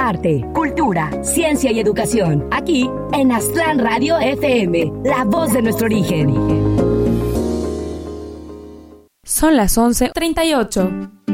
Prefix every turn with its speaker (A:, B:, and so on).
A: arte, cultura, ciencia y educación. Aquí en Aztlán Radio FM, la voz de nuestro origen.
B: Son las 11:38.